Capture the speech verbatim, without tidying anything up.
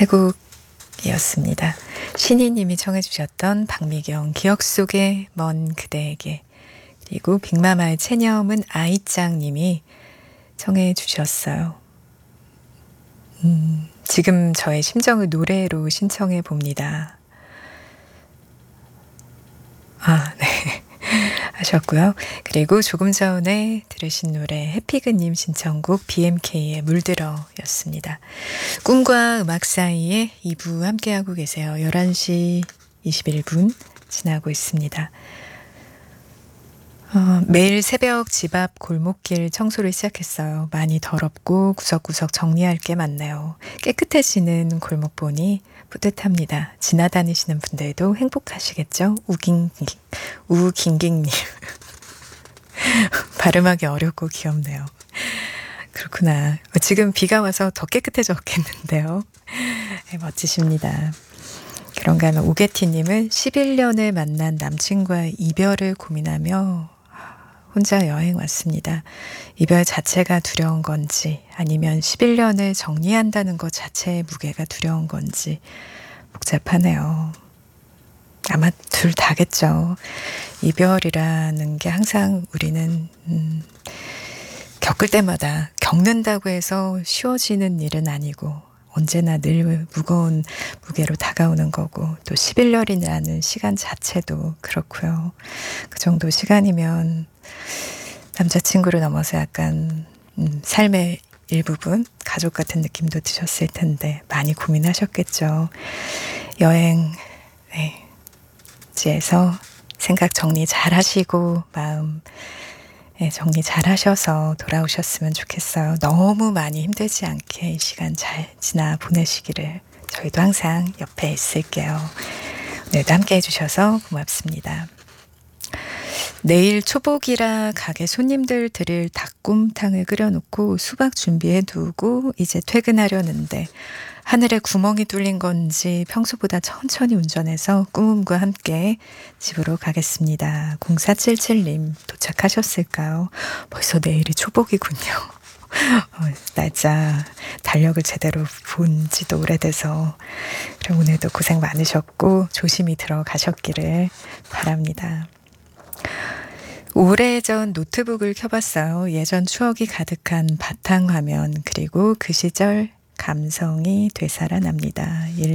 세 곡이었습니다. 신희님이 청해 주셨던 박미경 기억 속의 먼 그대에게, 그리고 빅마마의 체념은 아이짱님이 청해 주셨어요. 음, 지금 저의 심정을 노래로 신청해 봅니다. 아, 네. 하셨고요. 그리고 조금 전에 들으신 노래 해피그님 신청곡 비엠케이의 물들어 였습니다. 꿈과 음악 사이에 이 부 함께하고 계세요. 열한 시 이십일 분 지나고 있습니다. 어, 매일 새벽 집 앞 골목길 청소를 시작했어요. 많이 더럽고 구석구석 정리할 게 많네요. 깨끗해지는 골목 보니 뿌듯합니다. 지나다니시는 분들도 행복하시겠죠? 우깅깅, 우깅깅님. 발음하기 어렵고 귀엽네요. 그렇구나. 지금 비가 와서 더 깨끗해졌겠는데요. 네, 멋지십니다. 그런가 하면 오게티님은 십일 년을 만난 남친과의 이별을 고민하며 혼자 여행 왔습니다. 이별 자체가 두려운 건지 아니면 십일 년을 정리한다는 것 자체의 무게가 두려운 건지 복잡하네요. 아마 둘 다겠죠. 이별이라는 게 항상 우리는 음, 겪을 때마다 겪는다고 해서 쉬워지는 일은 아니고 언제나 늘 무거운 무게로 다가오는 거고, 또 십일 년이라는 시간 자체도 그렇고요. 그 정도 시간이면 남자친구를 넘어서 약간 음, 삶의 일부분, 가족 같은 느낌도 드셨을 텐데 많이 고민하셨겠죠. 여행 네, 지에서 생각 정리 잘 하시고 마음 네, 정리 잘 하셔서 돌아오셨으면 좋겠어요. 너무 많이 힘들지 않게 이 시간 잘 지나 보내시기를 저희도 항상 옆에 있을게요. 오늘도 함께 해주셔서 고맙습니다. 내일 초복이라 가게 손님들 드릴 닭곰탕을 끓여놓고 수박 준비해 두고 이제 퇴근하려는데 하늘에 구멍이 뚫린 건지 평소보다 천천히 운전해서 꾸움과 함께 집으로 가겠습니다. 공사칠칠님 도착하셨을까요? 벌써 내일이 초복이군요. 어, 날짜 달력을 제대로 본 지도 오래돼서. 그럼 오늘도 고생 많으셨고 조심히 들어가셨기를 바랍니다. 오래전 노트북을 켜봤어요. 예전 추억이 가득한 바탕화면, 그리고 그 시절 감성이 되살아납니다.